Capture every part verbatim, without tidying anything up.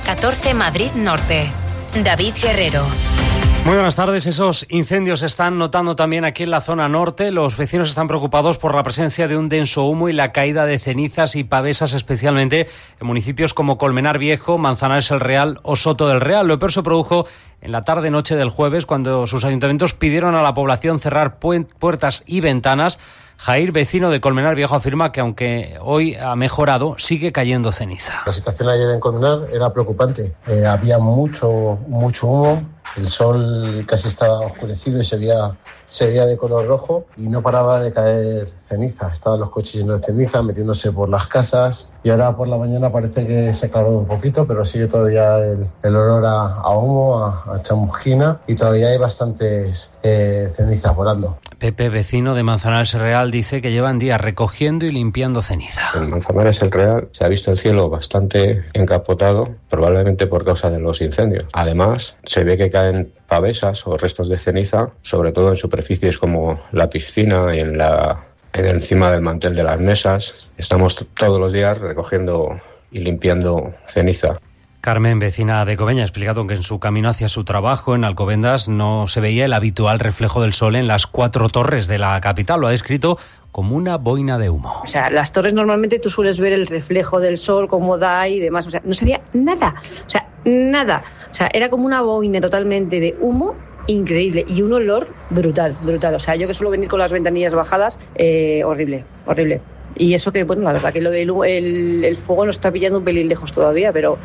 catorce Madrid Norte. David Guerrero. Muy buenas tardes. Esos incendios se están notando también aquí en la zona norte. Los vecinos están preocupados por la presencia de un denso humo y la caída de cenizas y pavesas, especialmente en municipios como Colmenar Viejo, Manzanares el Real o Soto del Real. Lo peor se produjo en la tarde-noche del jueves, cuando sus ayuntamientos pidieron a la población cerrar pu- puertas y ventanas. Jair, vecino de Colmenar Viejo, afirma que aunque hoy ha mejorado, sigue cayendo ceniza. La situación ayer en Colmenar era preocupante. Eh, había mucho, mucho humo. El sol casi estaba oscurecido y se veía, se veía de color rojo y no paraba de caer ceniza. Estaban los coches llenos de ceniza, metiéndose por las casas, y ahora por la mañana parece que se aclaró un poquito, pero sigue todavía el, el olor a, a humo, a, a chamusquina, y todavía hay bastantes eh, cenizas volando. Pepe, vecino de Manzanares el Real, dice que llevan días recogiendo y limpiando ceniza. En Manzanares el Real se ha visto el cielo bastante encapotado, probablemente por causa de los incendios. Además, se ve que caen pavesas o restos de ceniza, sobre todo en superficies como la piscina y en la en encima del mantel de las mesas. Estamos t- todos los días recogiendo y limpiando ceniza. Carmen, vecina de Cobeña, ha explicado que en su camino hacia su trabajo en Alcobendas no se veía el habitual reflejo del sol en las cuatro torres de la capital. Lo ha descrito como una boina de humo. O sea, las torres normalmente tú sueles ver el reflejo del sol, cómo da y demás. O sea, no se veía nada. O sea, nada. O sea, era como una boina totalmente de humo. Increíble, y un olor brutal, brutal. O sea, yo que suelo venir con las ventanillas bajadas, eh, horrible, horrible. Y eso que, bueno, la verdad que lo, el, el, el fuego nos está pillando un pelín lejos todavía, pero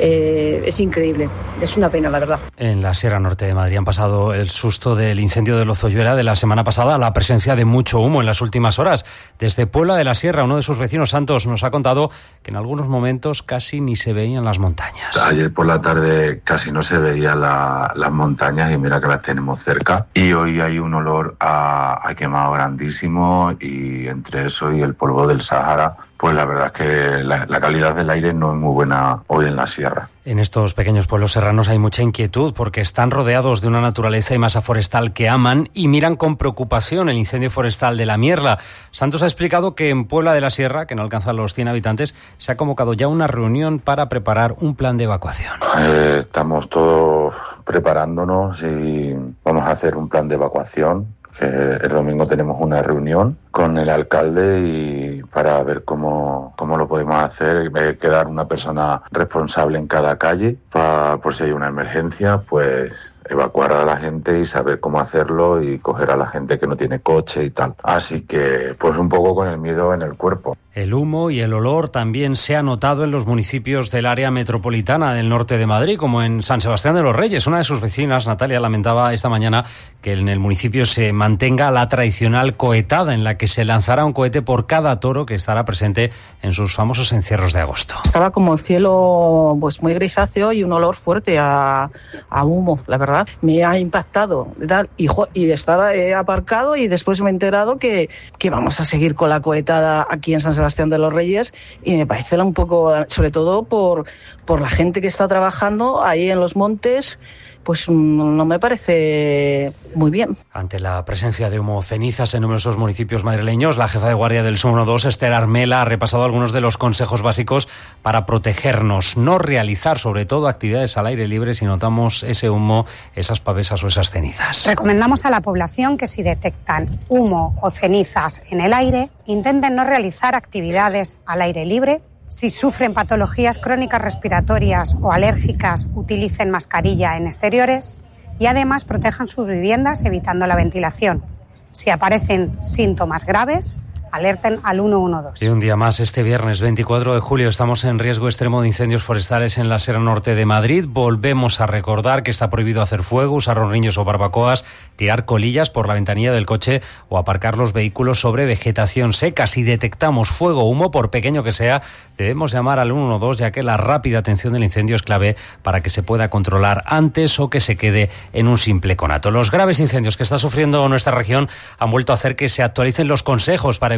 eh, es increíble. Es una pena, la verdad. En la Sierra Norte de Madrid han pasado el susto del incendio de Lozoyuela de la semana pasada, la presencia de mucho humo en las últimas horas. Desde Puebla de la Sierra, uno de sus vecinos, Santos, nos ha contado que en algunos momentos casi ni se veían las montañas. Ayer por la tarde casi no se veían la, las montañas, y mira que las tenemos cerca. Y hoy hay un olor a, a quemado grandísimo, y entre eso y el polvo del Sahara, pues la verdad es que la, la calidad del aire no es muy buena hoy en la sierra. En estos pequeños pueblos serranos hay mucha inquietud porque están rodeados de una naturaleza y masa forestal que aman y miran con preocupación el incendio forestal de la Mierla. Santos ha explicado que en Puebla de la Sierra, que no alcanza los cien habitantes, se ha convocado ya una reunión para preparar un plan de evacuación. Eh, estamos todos preparándonos y vamos a hacer un plan de evacuación. Que el domingo tenemos una reunión con el alcalde y para ver cómo, cómo lo podemos hacer, eh, quedar una persona responsable en cada calle para, por si hay una emergencia, pues evacuar a la gente y saber cómo hacerlo y coger a la gente que no tiene coche y tal. Así que pues un poco con el miedo en el cuerpo. El humo y el olor también se ha notado en los municipios del área metropolitana del norte de Madrid, como en San Sebastián de los Reyes. Una de sus vecinas, Natalia, lamentaba esta mañana que en el municipio se mantenga la tradicional cohetada, en la que se lanzará un cohete por cada toro que estará presente en sus famosos encierros de agosto. Estaba como el cielo pues muy grisáceo y un olor fuerte a, a humo, la verdad. Me ha impactado y, y estaba he aparcado y después me he enterado que, que vamos a seguir con la cohetada aquí en San Sebastián de los Reyes, y me parece un poco, sobre todo por, por la gente que está trabajando ahí en los montes, pues no me parece muy bien. Ante la presencia de humo o cenizas en numerosos municipios madrileños, la jefa de guardia del uno dos, Esther Armela, ha repasado algunos de los consejos básicos para protegernos. No realizar, sobre todo, actividades al aire libre si notamos ese humo, esas pavesas o esas cenizas. Recomendamos a la población que si detectan humo o cenizas en el aire, intenten no realizar actividades al aire libre. Si sufren patologías crónicas respiratorias o alérgicas, utilicen mascarilla en exteriores y además protejan sus viviendas evitando la ventilación. Si aparecen síntomas graves, alerten al uno uno dos. Y un día más, este viernes veinticuatro de julio, estamos en riesgo extremo de incendios forestales en la Sierra Norte de Madrid. Volvemos a recordar que está prohibido hacer fuego, usar hornillos o barbacoas, tirar colillas por la ventanilla del coche o aparcar los vehículos sobre vegetación seca. Si detectamos fuego o humo, por pequeño que sea, debemos llamar al uno uno dos, ya que la rápida atención del incendio es clave para que se pueda controlar antes o que se quede en un simple conato. Los graves incendios que está sufriendo nuestra región han vuelto a hacer que se actualicen los consejos para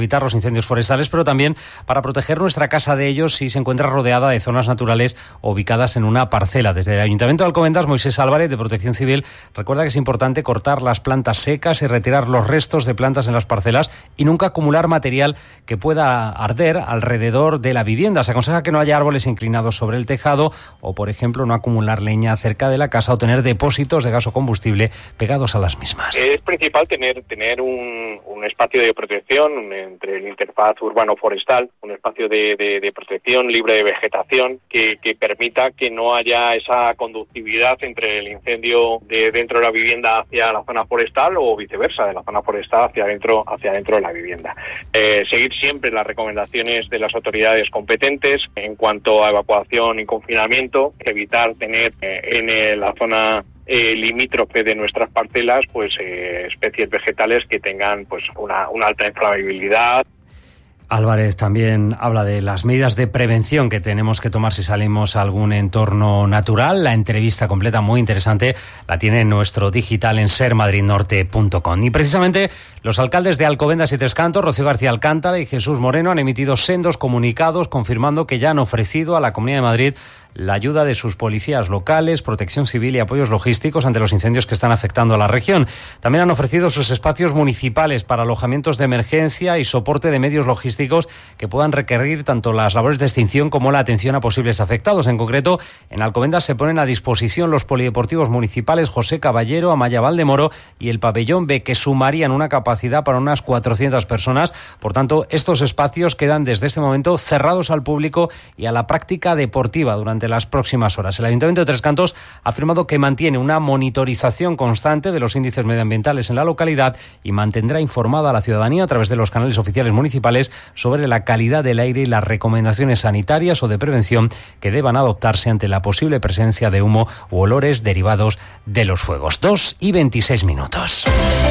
evitar los incendios forestales, pero también para proteger nuestra casa de ellos si se encuentra rodeada de zonas naturales ubicadas en una parcela. Desde el Ayuntamiento de Alcobendas, Moisés Álvarez, de Protección Civil, recuerda que es importante cortar las plantas secas y retirar los restos de plantas en las parcelas y nunca acumular material que pueda arder alrededor de la vivienda. Se aconseja que no haya árboles inclinados sobre el tejado o, por ejemplo, no acumular leña cerca de la casa o tener depósitos de gas o combustible pegados a las mismas. Es principal tener, tener un, un espacio de protección entre el interfaz urbano-forestal, un espacio de, de, de protección libre de vegetación que, que permita que no haya esa conductividad entre el incendio de dentro de la vivienda hacia la zona forestal o viceversa, de la zona forestal hacia dentro, hacia dentro de la vivienda. Eh, seguir siempre las recomendaciones de las autoridades competentes en cuanto a evacuación y confinamiento, evitar tener eh, en eh, la zona eh, limítrofe de nuestras parcelas pues eh, especies vegetales que tengan pues una, una alta inflamabilidad. Álvarez también habla de las medidas de prevención que tenemos que tomar si salimos a algún entorno natural. La entrevista completa, muy interesante, la tiene en nuestro digital en ser madrid norte punto com. Y precisamente los alcaldes de Alcobendas y Tres Cantos, Rocío García Alcántara y Jesús Moreno, han emitido sendos comunicados confirmando que ya han ofrecido a la Comunidad de Madrid la ayuda de sus policías locales, protección civil y apoyos logísticos ante los incendios que están afectando a la región. También han ofrecido sus espacios municipales para alojamientos de emergencia y soporte de medios logísticos que puedan requerir tanto las labores de extinción como la atención a posibles afectados. En concreto, en Alcobendas se ponen a disposición los polideportivos municipales José Caballero, Amaya Valdemoro y el Pabellón B, que sumarían una capacidad para unas cuatrocientas personas. Por tanto, estos espacios quedan desde este momento cerrados al público y a la práctica deportiva durante de las próximas horas. El Ayuntamiento de Tres Cantos ha afirmado que mantiene una monitorización constante de los índices medioambientales en la localidad y mantendrá informada a la ciudadanía a través de los canales oficiales municipales sobre la calidad del aire y las recomendaciones sanitarias o de prevención que deban adoptarse ante la posible presencia de humo u olores derivados de los fuegos. Dos y veintiséis minutos.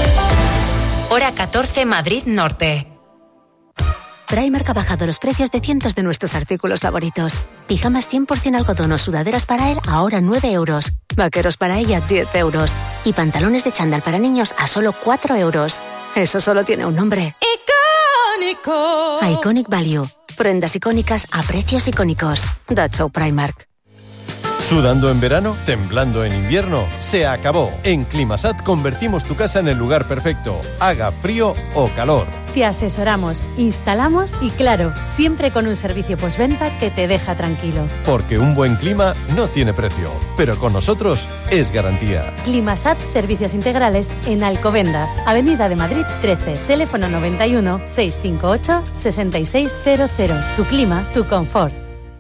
Hora catorce, Madrid Norte. Primark ha bajado los precios de cientos de nuestros artículos favoritos. Pijamas cien por ciento algodón o sudaderas para él ahora nueve euros. Vaqueros para ella diez euros. Y pantalones de chándal para niños a solo cuatro euros. Eso solo tiene un nombre. ¡Icónico! Iconic Value. Prendas icónicas a precios icónicos. That's so Primark. ¿Sudando en verano? ¿Temblando en invierno? Se acabó. En Climasat convertimos tu casa en el lugar perfecto, haga frío o calor. Te asesoramos, instalamos y claro, siempre con un servicio postventa que te deja tranquilo. Porque un buen clima no tiene precio, pero con nosotros es garantía. Climasat Servicios Integrales en Alcobendas, Avenida de Madrid trece, teléfono noventa y uno, seiscientos cincuenta y ocho, sesenta y seis cero cero. Tu clima, tu confort.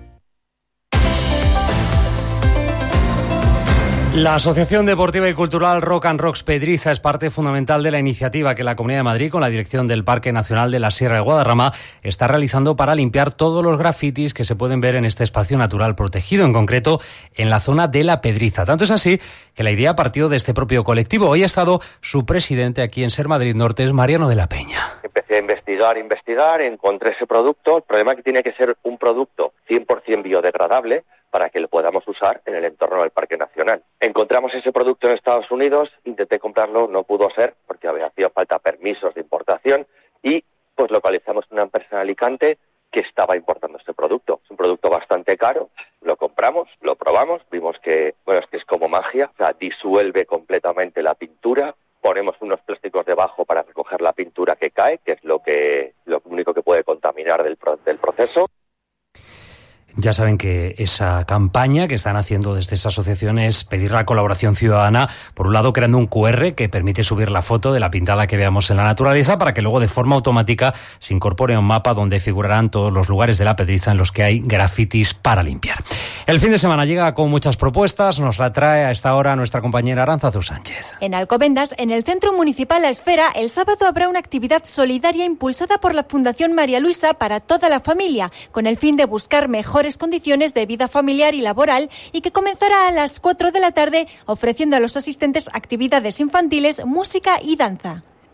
La Asociación Deportiva y Cultural Rock and Rocks Pedriza es parte fundamental de la iniciativa que la Comunidad de Madrid, con la dirección del Parque Nacional de la Sierra de Guadarrama, está realizando para limpiar todos los grafitis que se pueden ver en este espacio natural protegido, en concreto en la zona de la Pedriza. Tanto es así que la idea partió de este propio colectivo. Hoy ha estado su presidente aquí en Ser Madrid Norte, es Mariano de la Peña. Empecé a investigar, investigar, encontré ese producto. El problema es que tiene que ser un producto cien por ciento biodegradable para que lo podamos usar en el entorno del Parque Nacional. Encontramos ese producto en Estados Unidos, intenté comprarlo, no pudo ser porque había hacía falta permisos de importación y pues localizamos una empresa en Alicante que estaba importando este producto. Es un producto bastante caro, lo compramos, lo probamos, vimos que, bueno, es que es como magia, o sea, disuelve completamente la pintura, ponemos unos plásticos debajo para recoger la pintura que cae, que es lo que lo único que puede contaminar del, del proceso. Ya saben que esa campaña que están haciendo desde esa asociación es pedir la colaboración ciudadana, por un lado creando un cu erre que permite subir la foto de la pintada que veamos en la naturaleza para que luego de forma automática se incorpore un mapa donde figurarán todos los lugares de la Pedriza en los que hay grafitis para limpiar. El fin de semana llega con muchas propuestas, nos la trae a esta hora nuestra compañera Arantzazu Sánchez. En Alcobendas, en el Centro Municipal La Esfera, el sábado habrá una actividad solidaria impulsada por la Fundación María Luisa para toda la familia, con el fin de buscar mejores condiciones de vida familiar y laboral y que comenzará a las cuatro de la tarde ofreciendo a los asistentes actividades infantiles, música y danza.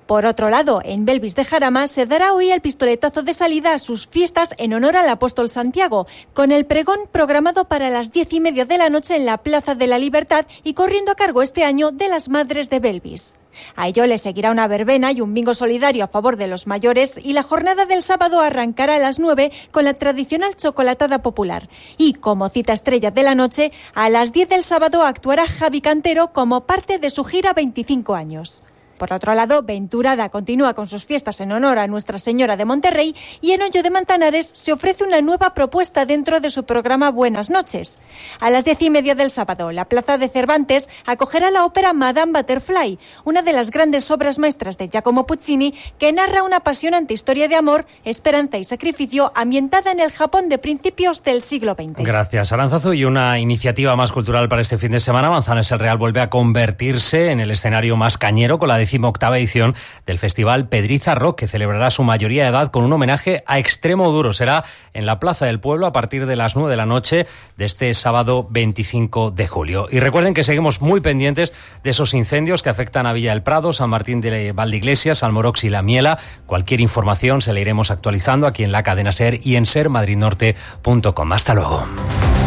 Por otro lado, en Belvis de Jarama se dará hoy el pistoletazo de salida a sus fiestas en honor al apóstol Santiago, con el pregón programado para las diez y media de la noche en la Plaza de la Libertad y corriendo a cargo este año de las Madres de Belvis. A ello le seguirá una verbena y un bingo solidario a favor de los mayores y la jornada del sábado arrancará a las nueve con la tradicional chocolatada popular. Y como cita estrella de la noche, a las diez del sábado actuará Javi Cantero como parte de su gira veinticinco años. Por otro lado, Venturada continúa con sus fiestas en honor a Nuestra Señora de Monterrey y en Hoyo de Manzanares se ofrece una nueva propuesta dentro de su programa Buenas noches. A las diez y media del sábado, la Plaza de Cervantes acogerá la ópera Madame Butterfly, una de las grandes obras maestras de Giacomo Puccini que narra una apasionante historia de amor, esperanza y sacrificio ambientada en el Japón de principios del siglo veinte. Gracias, Aránzazu. Y una iniciativa más cultural para este fin de semana. Manzanares el Real vuelve a convertirse en el escenario más cañero con la decimoctava edición del Festival Pedriza Rock, que celebrará su mayoría de edad con un homenaje a Extremoduro. Será en la Plaza del Pueblo a partir de las nueve de la noche de este sábado veinticinco de julio. Y recuerden que seguimos muy pendientes de esos incendios que afectan a Villa del Prado, San Martín de Valdeiglesias, Almorox y La Miela. Cualquier información se la iremos actualizando aquí en la cadena SER y en ser madrid norte punto com. Hasta luego.